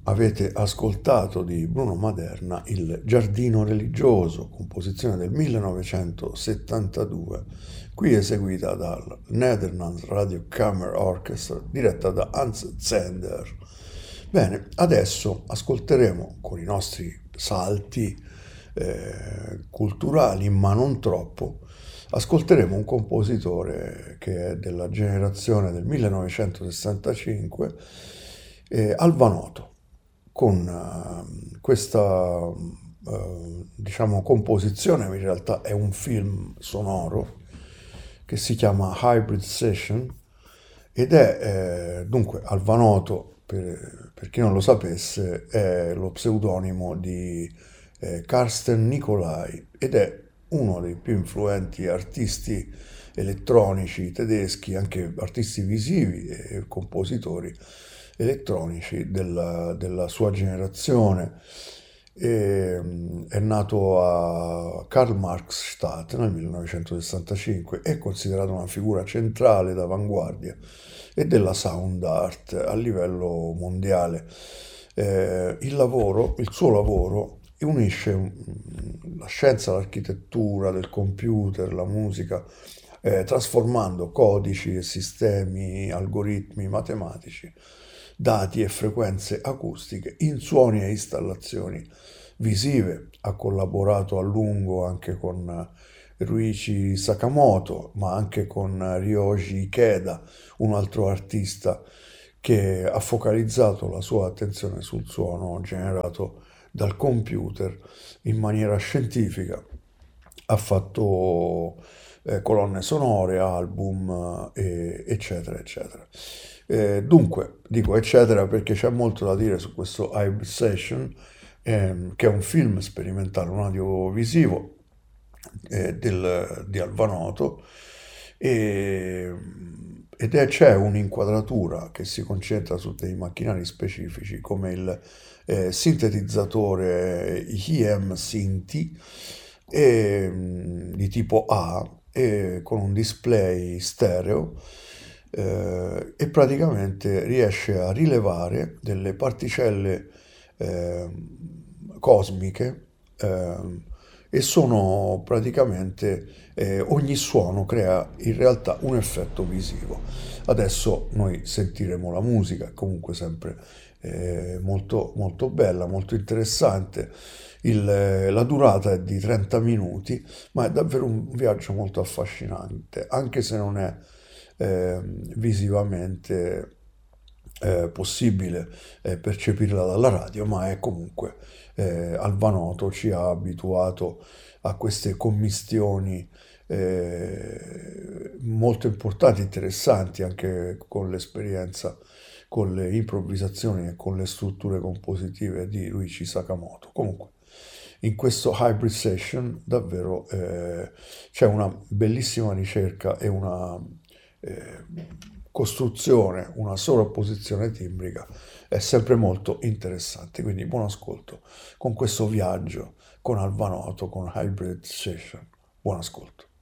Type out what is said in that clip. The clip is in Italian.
Avete ascoltato di Bruno Maderna il Giardino religioso, composizione del 1972, qui eseguita dal Netherlands Radio Kammer Orchestra, diretta da Hans Zender. Bene, adesso ascolteremo con i nostri salti culturali, ma non troppo, ascolteremo un compositore che è della generazione del 1965, Alvanotto, con questa diciamo composizione, in realtà è un film sonoro che si chiama Hybrid Session ed è dunque Alvanotto, per chi non lo sapesse, è lo pseudonimo di Carsten Nicolai ed è uno dei più influenti artisti elettronici tedeschi, anche artisti visivi e compositori elettronici della sua generazione. È nato a Karl Marx Stadt nel 1965, è considerato una figura centrale d'avanguardia e della sound art a livello mondiale. Il suo lavoro unisce la scienza, l'architettura del computer, la musica, trasformando codici e sistemi, algoritmi matematici, dati e frequenze acustiche in suoni e installazioni visive. Ha collaborato a lungo anche con Ryuichi Sakamoto, ma anche con Ryoji Ikeda, un altro artista che ha focalizzato la sua attenzione sul suono generato dal computer in maniera scientifica. Ha fatto colonne sonore, album, eccetera, eccetera. Dunque, dico eccetera perché c'è molto da dire su questo Hybrid Session, che è un film sperimentale, un audiovisivo di Alvanotto, e, c'è un'inquadratura che si concentra su dei macchinari specifici come il sintetizzatore IM Synthi di tipo A con un display stereo, e praticamente riesce a rilevare delle particelle eh, cosmiche, e sono praticamente ogni suono crea in realtà un effetto visivo. Adesso noi sentiremo la musica, comunque sempre molto, molto bella, molto interessante. La durata è di 30 minuti, ma è davvero un viaggio molto affascinante, anche se non è visivamente possibile percepirla dalla radio, ma è comunque Alvanotto ci ha abituato a queste commistioni molto importanti, interessanti, anche con l'esperienza, con le improvvisazioni e con le strutture compositive di Ryuichi Sakamoto. Comunque, in questo Hybrid Session davvero c'è una bellissima ricerca e una eh, costruzione, una sovrapposizione timbrica è sempre molto interessante. Quindi buon ascolto con questo viaggio con Alvanotto, con Hybrid Session. Buon ascolto.